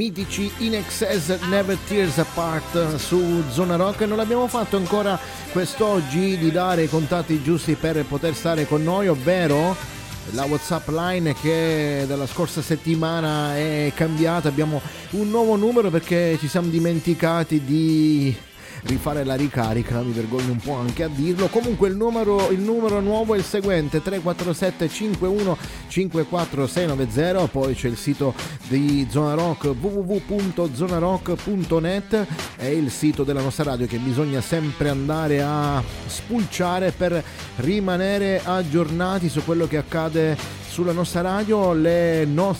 mitici In Excess, Never Tears Apart su Zona Rock. Non l'abbiamo fatto ancora quest'oggi di dare i contatti giusti per poter stare con noi, ovvero la WhatsApp line che dalla scorsa settimana è cambiata. Abbiamo un nuovo numero perché ci siamo dimenticati di rifare la ricarica, mi vergogno un po' anche a dirlo. Comunque il numero nuovo è il seguente: 347 51 54 690. Poi c'è il sito di Zona Rock, www.zonarock.net, è il sito della nostra radio che bisogna sempre andare a spulciare per rimanere aggiornati su quello che accade sulla nostra radio. Le nostre